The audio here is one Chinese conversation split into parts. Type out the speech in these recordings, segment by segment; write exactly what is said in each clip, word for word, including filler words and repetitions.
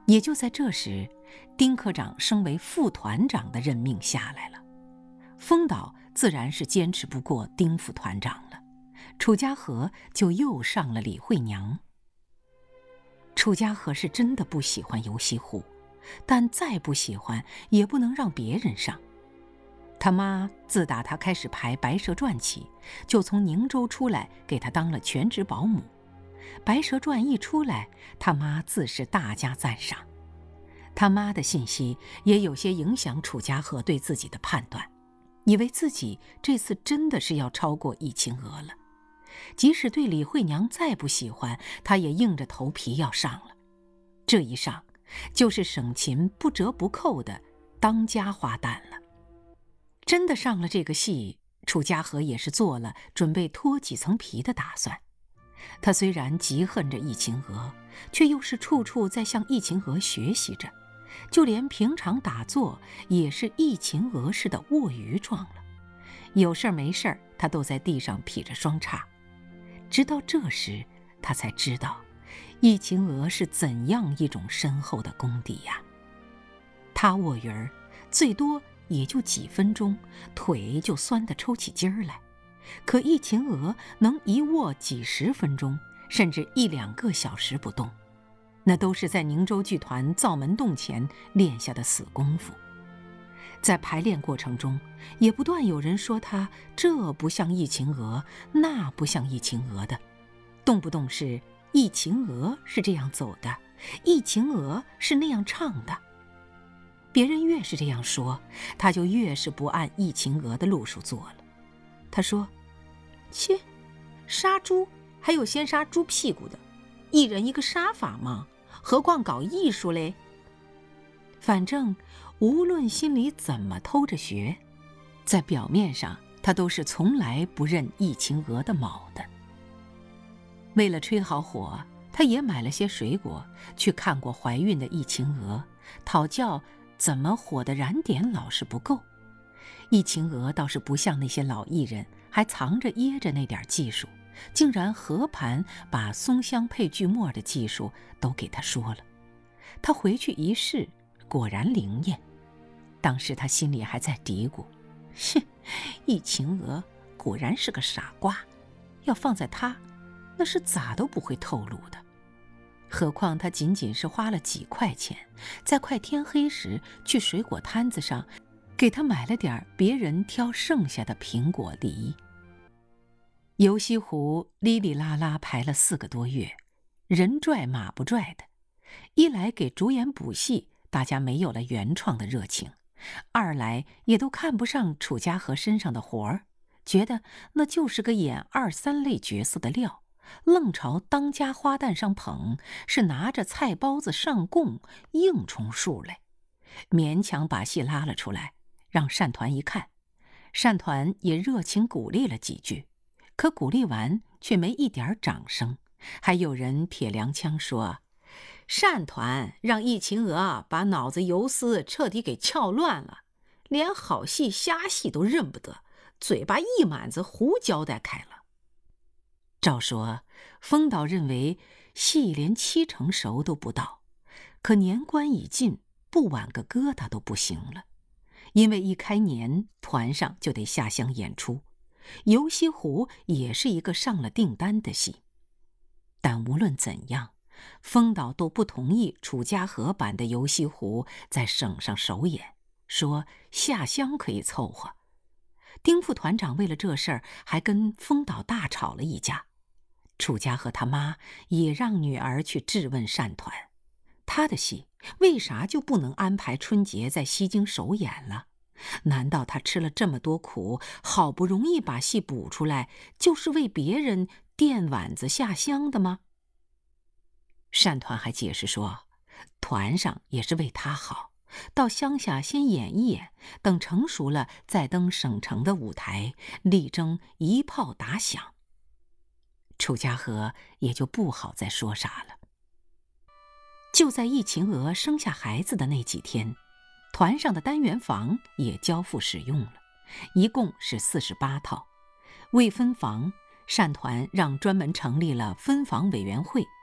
也就在这时，丁科长升为副团长的任命下来了。丰岛自然是坚持不过丁副团长了，楚家河就又上了李慧娘。楚家河是真的不喜欢游西湖，但再不喜欢也不能让别人上。他妈自打他开始排《白蛇传》起，就从宁州出来给他当了全职保姆。《白蛇传》一出来，他妈自是大加赞赏。他妈的信息也有些影响楚家河对自己的判断，以为自己这次真的是要超过易秦娥了。即使对李慧娘再不喜欢，他也硬着头皮要上了。这一上，就是省勤不折不扣的当家花旦了。真的上了这个戏，楚家河也是做了准备脱几层皮的打算。他虽然极恨着易秦娥，却又是处处在向易秦娥学习着，就连平常打坐也是易秦娥似的卧鱼状了。有事儿没事儿，他都在地上劈着双叉。直到这时，他才知道易秦娥是怎样一种深厚的功底呀。他卧鱼儿最多也就几分钟，腿就酸得抽起筋儿来。可易秦娥能一卧几十分钟，甚至一两个小时不动，那都是在宁州剧团灶门洞前练下的死功夫。在排练过程中，也不断有人说他这不像易秦娥，那不像易秦娥的，动不动是易秦娥是这样走的，易秦娥是那样唱的。别人越是这样说，他就越是不按易秦娥的路数做了。他说：切，杀猪还有先杀猪屁股的，一人一个杀法嘛，何况搞艺术嘞？反正无论心里怎么偷着学，在表面上他都是从来不认易秦娥的卯的。为了吹好火，他也买了些水果，去看过怀孕的易秦娥，讨教怎么火的燃点老是不够。易秦娥倒是不像那些老艺人，还藏着掖着那点技术，竟然和盘把松香配锯末的技术都给他说了。他回去一试，果然灵验。当时他心里还在嘀咕：哼，易秦娥果然是个傻瓜，要放在他，那是咋都不会透露的。何况他仅仅是花了几块钱，在快天黑时去水果摊子上给他买了点别人挑剩下的苹果梨。游西湖哩哩啦啦排了四个多月，人拽马不拽的。一来给主演补戏，大家没有了原创的热情；二来也都看不上楚家河身上的活儿，觉得那就是个演二三类角色的料，愣朝当家花旦上捧，是拿着菜包子上供，硬充数来。勉强把戏拉了出来，让单团一看，单团也热情鼓励了几句，可鼓励完却没一点掌声，还有人撇凉腔说：单团让易秦娥把脑子油丝彻底给撬乱了，连好戏瞎戏都认不得，嘴巴一满子胡交代开了。照说丰岛认为戏连七成熟都不到，可年关已近，不挽个疙瘩都不行了。因为一开年团上就得下乡演出，游西湖也是一个上了订单的戏。但无论怎样，丰岛都不同意楚家河版的游西湖在省上首演，说下乡可以凑合。丁副团长为了这事儿还跟丰岛大吵了一架。楚家和他妈也让女儿去质问单团，他的戏为啥就不能安排春节在西京首演了？难道他吃了这么多苦，好不容易把戏补出来，就是为别人垫碗子下乡的吗？单团还解释说，团上也是为他好，到乡下先演一演，等成熟了再登省城的舞台，力争一炮打响。楚家河也就不好再说啥了。就在易秦娥生下孩子的那几天，团上的单元房也交付使用了，一共是四十八套。为分房，单团让专门成立了分房委员会，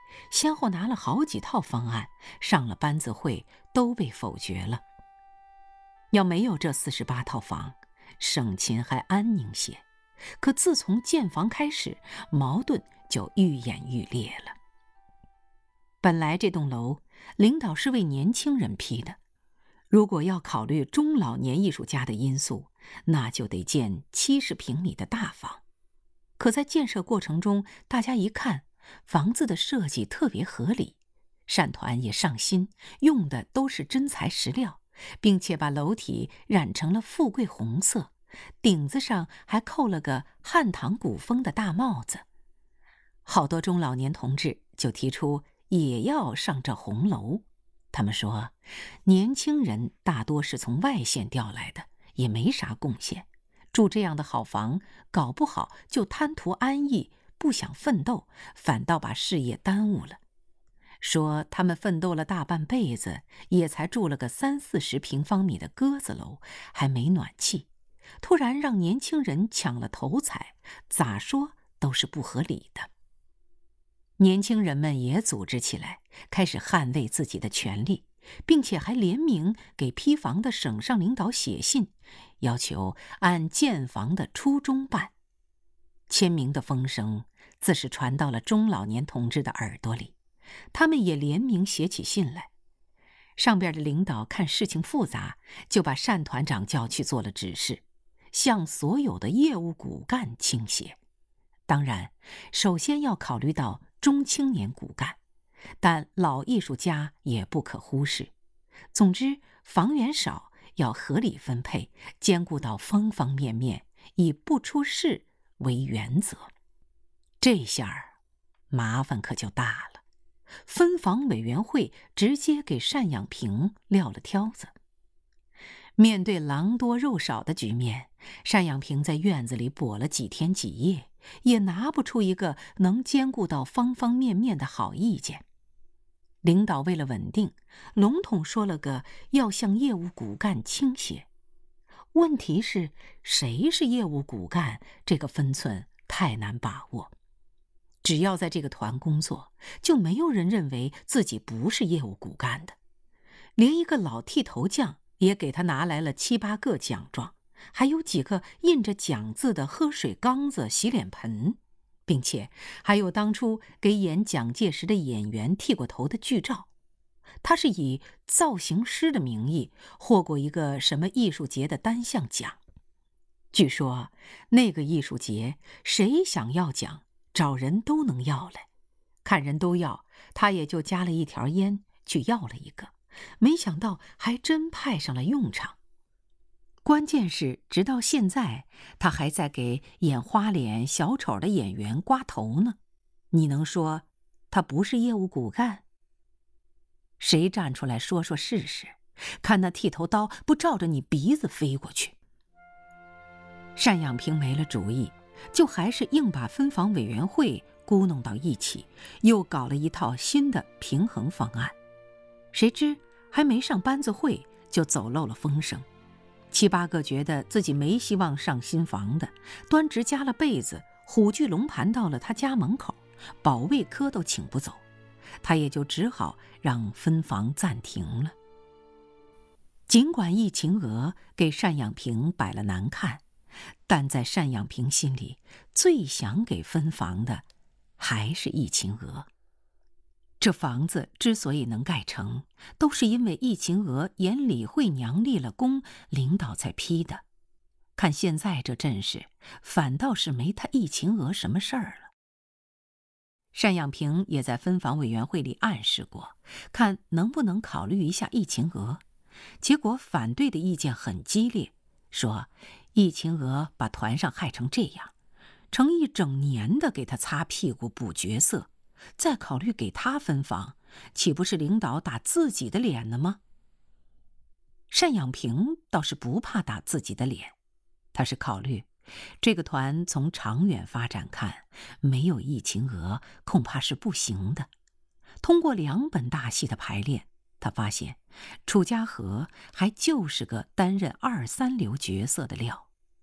先后拿了好几套方案，上了班子会，都被否决了。要没有这四十八套房，省亲还安宁些。可自从建房开始，矛盾就愈演愈烈了。本来这栋楼领导是为年轻人批的，如果要考虑中老年艺术家的因素，那就得建七十平米的大房。可在建设过程中，大家一看，房子的设计特别合理，善团也上心，用的都是真材实料，并且把楼体染成了富贵红色，顶子上还扣了个汉唐古风的大帽子。好多中老年同志就提出也要上这红楼。他们说，年轻人大多是从外县调来的，也没啥贡献，住这样的好房，搞不好就贪图安逸，不想奋斗，反倒把事业耽误了。说他们奋斗了大半辈子，也才住了个三四十平方米的鸽子楼，还没暖气，突然让年轻人抢了头彩，咋说都是不合理的。年轻人们也组织起来，开始捍卫自己的权利，并且还联名给批房的省上领导写信，要求按建房的初衷办。签名的风声自是传到了中老年同志的耳朵里，他们也联名写起信来。上边的领导看事情复杂，就把单团长叫去做了指示，向所有的业务骨干倾斜。当然，首先要考虑到中青年骨干，但老艺术家也不可忽视。总之，房源少，要合理分配，兼顾到方方面面，以不出事为原则。这下儿麻烦可就大了。分房委员会直接给单养平撂了挑子。面对狼多肉少的局面，单养平在院子里跛了几天几夜，也拿不出一个能兼顾到方方面面的好意见。领导为了稳定，笼统说了个要向业务骨干倾斜。问题是，谁是业务骨干，这个分寸太难把握。只要在这个团工作，就没有人认为自己不是业务骨干的。连一个老剃头匠也给他拿来了七八个奖状，还有几个印着奖字的喝水缸子、洗脸盆，并且还有当初给演蒋介石的演员剃过头的剧照。他是以造型师的名义获过一个什么艺术节的单项奖。据说那个艺术节，谁想要奖，找人都能要来。看人都要，他也就加了一条烟去要了一个，没想到还真派上了用场。关键是直到现在，他还在给演花脸小丑的演员刮头呢。你能说他不是业务骨干？谁站出来说说试试，看那剃头刀不照着你鼻子飞过去。单养平没了主意，就还是硬把分房委员会咕弄到一起，又搞了一套新的平衡方案。谁知还没上班子会，就走漏了风声。七八个觉得自己没希望上新房的，端直加了被子，虎踞龙盘到了他家门口，保卫科都请不走，他也就只好让分房暂停了。尽管易秦娥给单养平摆了难看，但在单养平心里，最想给分房的还是易秦娥。这房子之所以能盖成，都是因为易秦娥演李慧娘立了功，领导才批的。看现在这阵势，反倒是没他易秦娥什么事儿了。单养平也在分房委员会里暗示过，看能不能考虑一下易秦娥。结果反对的意见很激烈，说易秦娥把团上害成这样，成一整年的给他擦屁股补角色，再考虑给他分房，岂不是领导打自己的脸呢吗？单养平倒是不怕打自己的脸，他是考虑这个团从长远发展看，没有易秦娥恐怕是不行的。通过两本大戏的排练，他发现楚家河还就是个担任二三流角色的料。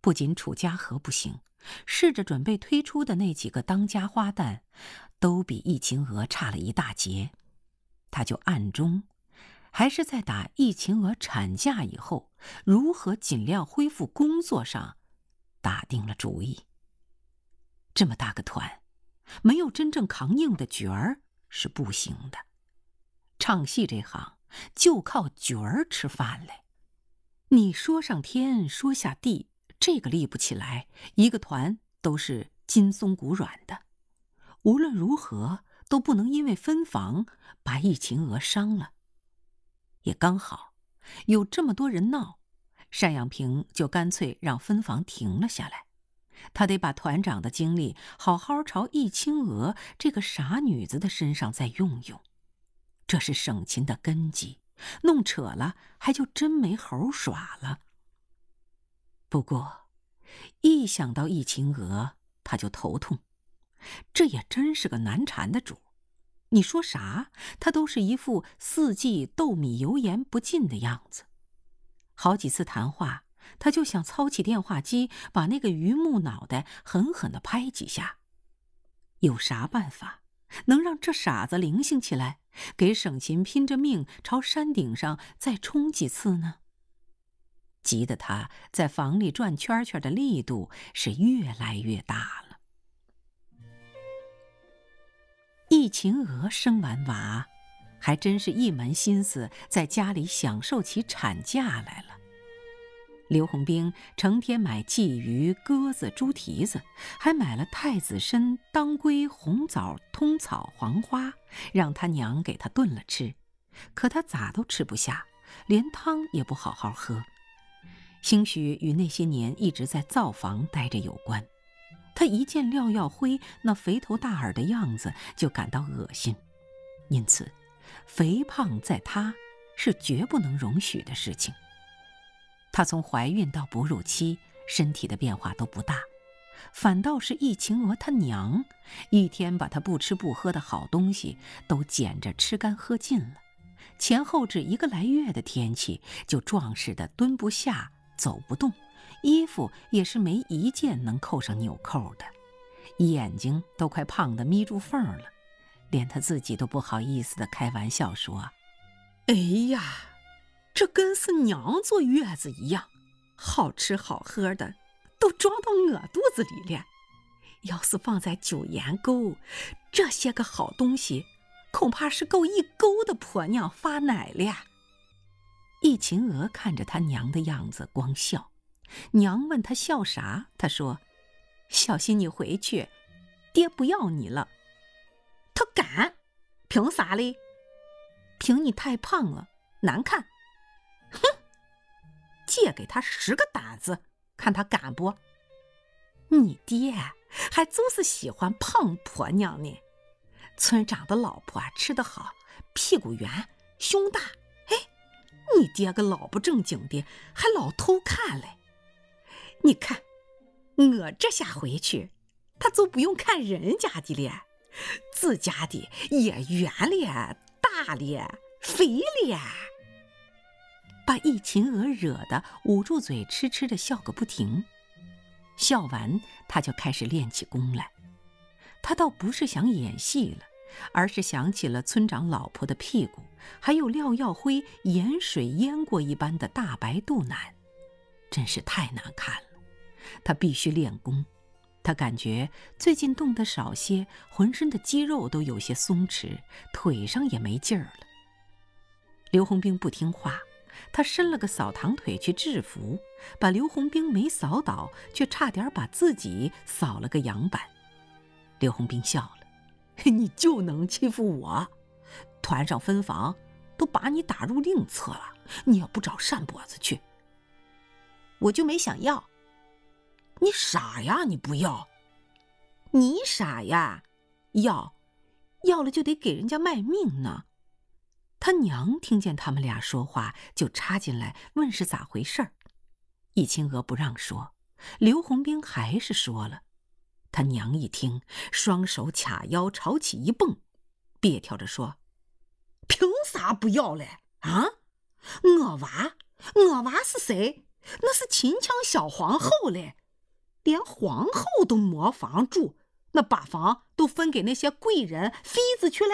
不仅楚家河不行，试着准备推出的那几个当家花旦，都比易秦娥差了一大截。他就暗中，还是在打易秦娥产假以后如何尽量恢复工作上，打定了主意。这么大个团，没有真正扛硬的角儿是不行的。唱戏这行就靠角儿吃饭嘞。你说上天说下地，这个立不起来，一个团都是筋松骨软的。无论如何都不能因为分房把易秦娥伤了。也刚好有这么多人闹，单养平就干脆让分房停了下来。他得把团长的精力好好朝易秦娥这个傻女子的身上再用用，这是省亲的根基，弄扯了还就真没猴耍了。不过一想到易秦娥他就头痛，这也真是个难缠的主，你说啥他都是一副四季豆米油盐不进的样子。好几次谈话他就想操起电话机把那个榆木脑袋狠狠地拍几下。有啥办法能让这傻子灵性起来，给省亲拼着命朝山顶上再冲几次呢？急得他在房里转圈圈的力度是越来越大了。易秦娥生完娃，还真是一门心思在家里享受起产假来了。刘洪兵成天买鲫鱼、鸽子、猪蹄子，还买了太子参、当归、红枣、通草、黄花，让他娘给他炖了吃。可他咋都吃不下，连汤也不好好喝。兴许与那些年一直在灶房待着有关。他一见廖耀辉那肥头大耳的样子就感到恶心，因此肥胖在他是绝不能容许的事情。她从怀孕到哺乳期，身体的变化都不大，反倒是易秦娥她娘，一天把她不吃不喝的好东西都捡着吃干喝尽了。前后只一个来月的天气，就壮实的蹲不下，走不动，衣服也是没一件能扣上纽扣的，眼睛都快胖得眯住缝了，连她自己都不好意思的开玩笑说：“哎呀，这跟是娘坐月子一样，好吃好喝的都装到我肚子里了。要是放在九岩沟，这些个好东西恐怕是够一沟的婆娘发奶了。”易秦娥看着她娘的样子光笑，娘问她笑啥，她说：“小心你回去，爹不要你了。”他敢？凭啥嘞？凭你太胖了，难看。哼，借给他十个胆子，看他敢不？你爹还就是喜欢胖婆娘呢。村长的老婆啊，吃得好，屁股圆，胸大。哎，你爹个老不正经的，还老偷看嘞。你看，我这下回去，他就不用看人家的了，自家的也圆了，大了，肥了。把易秦娥惹得捂住嘴痴痴地笑个不停。笑完他就开始练起功来。他倒不是想演戏了，而是想起了村长老婆的屁股，还有廖耀辉盐水淹过一般的大白肚腩，真是太难看了。他必须练功。他感觉最近动得少些，浑身的肌肉都有些松弛，腿上也没劲儿了。刘洪兵不听话，他伸了个扫堂腿去制服，把刘洪兵没扫倒，却差点把自己扫了个仰板。刘洪兵笑了：“你就能欺负我？团上分房都把你打入另册了，你也不找扇脖子去。”我就没想要。你傻呀，你不要。你傻呀，要要了就得给人家卖命呢。他娘听见他们俩说话，就插进来问是咋回事儿。易秦娥不让说，刘洪兵还是说了。他娘一听，双手卡腰朝起一蹦，别挑着说：“凭啥不要嘞？啊，我娃，我娃是谁？ 那是秦腔小皇后嘞，连皇后都没房住，那把房都分给那些贵人妃子去了。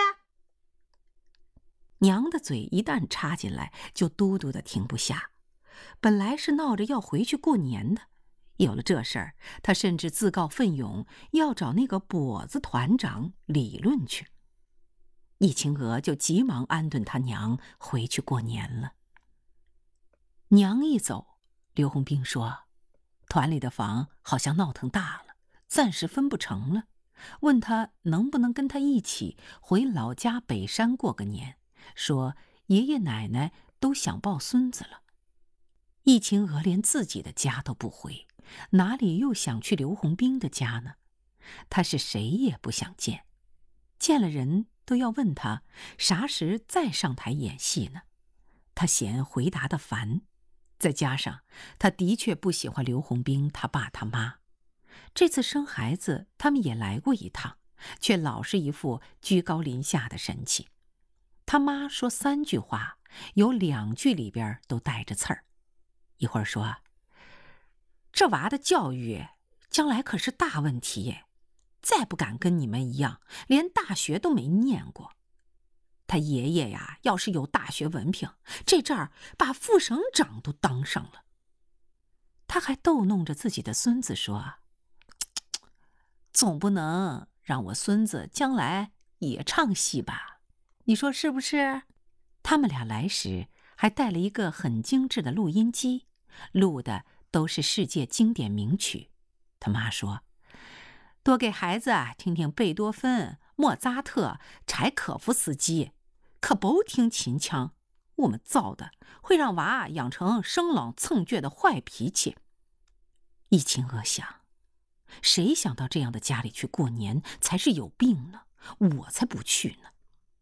娘的嘴一旦插进来，就嘟嘟的停不下。本来是闹着要回去过年的，有了这事儿，他甚至自告奋勇要找那个跛子团长理论去。易秦娥就急忙安顿他娘回去过年了。娘一走，刘洪兵说，团里的房好像闹腾大了，暂时分不成了，问他能不能跟他一起回老家北山过个年，说爷爷奶奶都想抱孙子了。易秦娥连自己的家都不回，哪里又想去刘洪兵的家呢？他是谁也不想见，见了人都要问他啥时再上台演戏呢？他嫌回答的烦，再加上他的确不喜欢刘洪兵他爸他妈。这次生孩子他们也来过一趟，却老是一副居高临下的神气。他妈说三句话，有两句里边都带着刺儿。一会儿说，这娃的教育将来可是大问题耶，再不敢跟你们一样，连大学都没念过。他爷爷呀，要是有大学文凭，这阵儿把副省长都当上了。他还逗弄着自己的孙子说，总不能让我孙子将来也唱戏吧？你说是不是？他们俩来时还带了一个很精致的录音机，录的都是世界经典名曲。他妈说，多给孩子听听贝多芬、莫扎特、柴可夫斯基，可不听秦腔，我们造的会让娃养成生冷蹭倔的坏脾气。易秦娥想，谁想到这样的家里去过年才是有病呢？我才不去呢。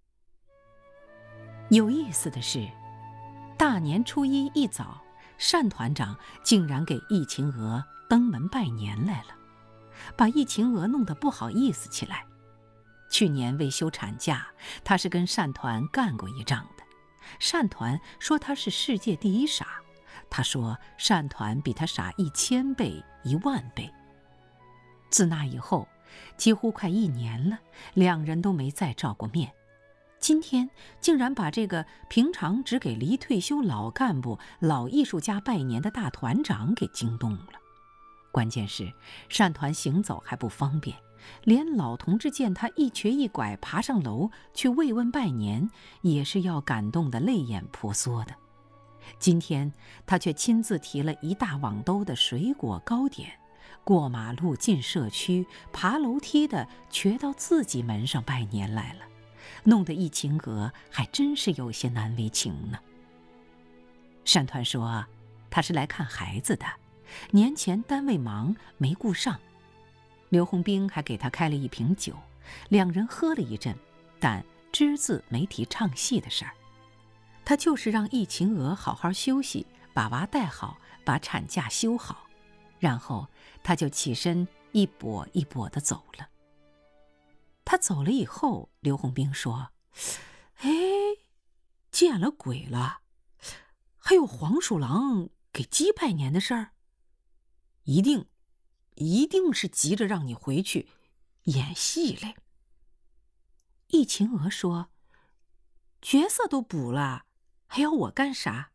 有意思的是，大年初一一早，单团长竟然给易秦娥登门拜年来了，把易秦娥弄得不好意思起来。去年为休产假，他是跟单团干过一仗的。单团说他是世界第一傻，他说单团比他傻一千倍、一万倍。自那以后，几乎快一年了，两人都没再照过面。今天竟然把这个平常只给离退休老干部、老艺术家拜年的大团长给惊动了。关键是单团行走还不方便，连老同志见他一瘸一拐爬上楼去慰问拜年，也是要感动得泪眼婆娑的。今天他却亲自提了一大网兜的水果糕点，过马路进社区，爬楼梯的瘸到自己门上拜年来了，弄得易秦娥还真是有些难为情呢。单团说他是来看孩子的，年前单位忙没顾上。刘洪兵还给他开了一瓶酒，两人喝了一阵，但只字没提唱戏的事儿。他就是让易秦娥好好休息，把娃带好，把产假休好，然后他就起身一跛一跛地走了。他走了以后，刘洪兵说，哎，见了鬼了，还有黄鼠狼给鸡拜年的事儿，一定一定是急着让你回去演戏嘞。易秦娥说，角色都补了，还要我干啥？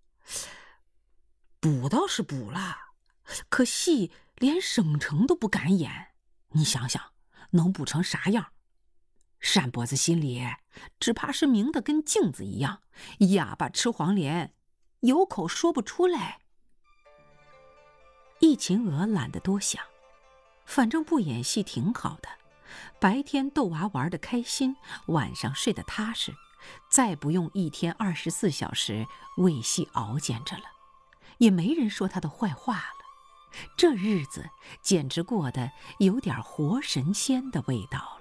补倒是补了，可戏连省城都不敢演，你想想能补成啥样？单脖子心里只怕是明的跟镜子一样，哑巴吃黄连，有口说不出来。易秦娥懒得多想，反正不演戏挺好的，白天逗娃玩得开心，晚上睡得踏实，再不用一天二十四小时为戏熬煎着了，也没人说他的坏话了。这日子简直过得有点活神仙的味道了。